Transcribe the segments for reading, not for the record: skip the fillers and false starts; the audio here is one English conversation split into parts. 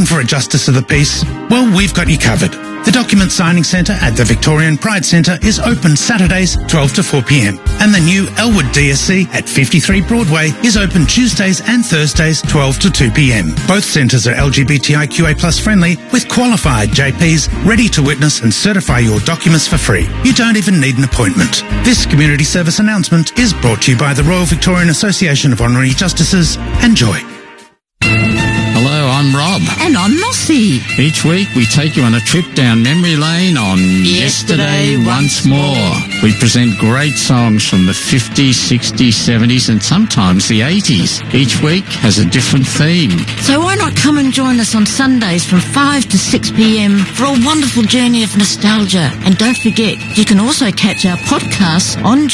Looking for a Justice of the Peace? Well, we've got you covered. The Document Signing Centre at the Victorian Pride Centre is open Saturdays 12 to 4pm, and the new Elwood DSC at 53 Broadway is open Tuesdays and Thursdays 12 to 2pm. Both centres are LGBTIQA+ friendly, with qualified JPs ready to witness and certify your documents for free. You don't even need an appointment. This community service announcement is brought to you by the Royal Victorian Association of Honorary Justices. Enjoy. Hello, I'm Rob. And I'm Mossy. Each week we take you on a trip down memory lane on Yesterday Once More. We present great songs from the 50s, 60s, 70s and sometimes the 80s. Each week has a different theme. So why not come and join us on Sundays from 5 to 6pm for a wonderful journey of nostalgia. And don't forget, you can also catch our podcasts on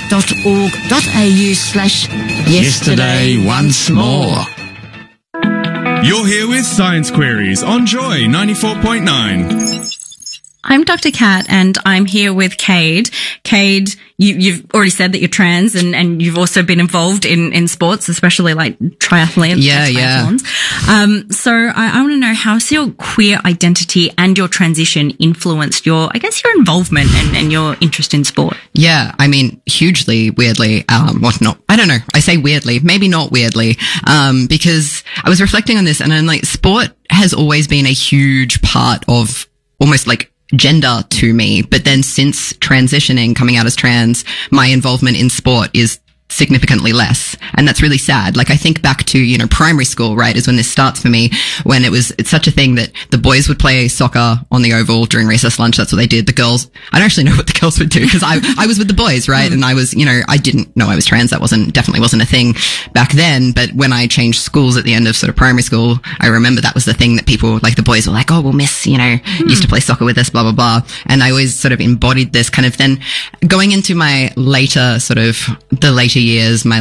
joy.org.au/Yesterday Once More. You're here with Science Queries on Joy 94.9. I'm Dr. Kat and I'm here with Cade. Cade, you've already said that you're trans and you've also been involved in sports, especially like triathlons. Yeah. So I want to know, how's your queer identity and your transition influenced your involvement and your interest in sport? Yeah, I mean, hugely, weirdly, I don't know. I say weirdly, maybe not weirdly, because I was reflecting on this and I'm like, sport has always been a huge part of almost like gender to me. But then since transitioning, coming out as trans, my involvement in sport is significantly less. And that's really sad. Like I think back to, primary school, right, is when this starts for me, when it's such a thing that the boys would play soccer on the oval during recess lunch. That's what they did. The girls, I don't actually know what the girls would do because I was with the boys, right? And I was, I didn't know I was trans. That definitely wasn't a thing back then. But when I changed schools at the end of sort of primary school, I remember that was the thing that people, like the boys were like, oh, well, miss, used to play soccer with us, blah, blah, blah. And I always sort of embodied this kind of then going into my later years, my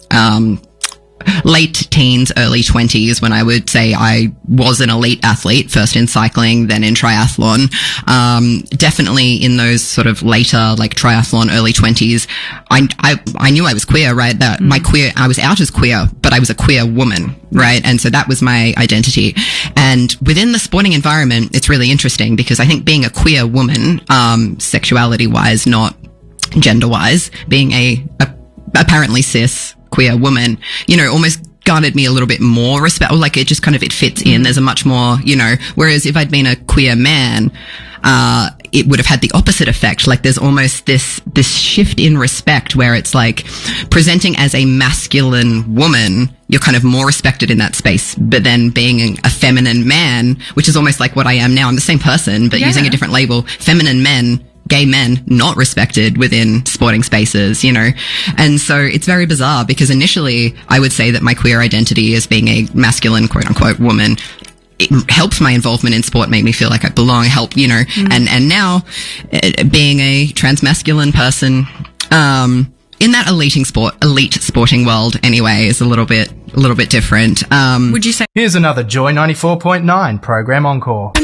late teens, early 20s, when I would say I was an elite athlete, first in cycling, then in triathlon. Definitely in those sort of later, like triathlon, early 20s, I knew I was queer, right? That I was out as queer, but I was a queer woman, right? And so that was my identity. And within the sporting environment, it's really interesting because I think being a queer woman, sexuality wise, not gender wise, being a apparently cis queer woman, almost garnered me a little bit more respect, or like it just kind of, it fits in. There's a much more, whereas if I'd been a queer man, it would have had the opposite effect. Like there's almost this shift in respect where it's like presenting as a masculine woman, you're kind of more respected in that space. But then being a feminine man, which is almost like what I am now, I'm the same person, but using a different label, feminine men, gay men, not respected within sporting spaces, And so it's very bizarre because initially I would say that my queer identity as being a masculine, quote unquote, woman, it helped my involvement in sport, make me feel like I belong, and now being a transmasculine person, in that elite sporting world anyway, is a little bit different. Would you say? Here's another Joy 94.9 program encore.